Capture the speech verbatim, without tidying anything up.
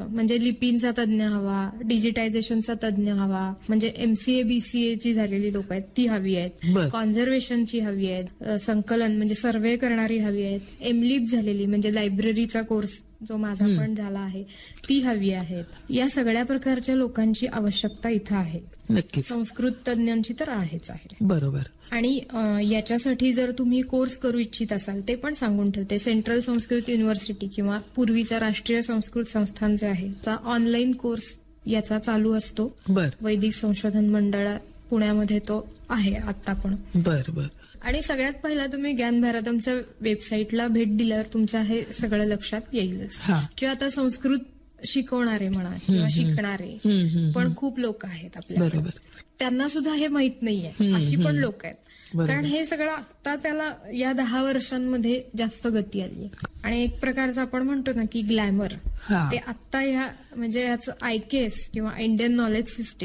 म्हणजे लिपींचा तज्ज्ञ हवा, डिजिटायझेशनचा तज्ज्ञ हवा, म्हणजे एमसीए बीसीए ची झालेली लोक आहेत ती हवी आहेत, कॉन्झर्वेशनची हवी आहेत, संकलन म्हणजे सर्व्हे करणारी हवी आहेत, एमलिप झालेली म्हणजे लायब्ररीचा कोर्स जो माझा पण झाला आहे ती हवी आहेत. या सगळ्या प्रकारच्या लोकांची आवश्यकता इथं आहे. नक्कीच. संस्कृत तज्ञांची तर आहेच आहे. बरोबर. आणि याच्यासाठी जर तुम्ही कोर्स करू इच्छित असाल ते पण सांगून ठेवते. सेंट्रल संस्कृत युनिव्हर्सिटी किंवा पूर्वीचा राष्ट्रीय संस्कृत संस्थान जे आहे चा ऑनलाईन कोर्स याचा चालू असतो. वैदिक संशोधन मंडळ पुण्यामध्ये तो आहे आता पण. बर बर. आणि सगळ्यात पहिला तुम्ही ज्ञान भारतमच्या वेबसाईटला भेट दिल्यावर तुमच्या हे सगळं लक्षात येईलच. किंवा आता संस्कृत शिकवणारे म्हणा किंवा शिकणारे पण खूप लोक आहेत आपल्याकडे, त्यांना सुद्धा हे माहित नाहीये, अशी पण लोक आहेत. कारण हे सगळं आता त्याला या दहा वर्षांमध्ये जास्त गती आली आहे. आणि एक प्रकारचं आपण म्हणतो ना की ग्लॅमर, ते आता ह्या म्हणजे याचं आयकेएस किंवा इंडियन नॉलेज सिस्टीम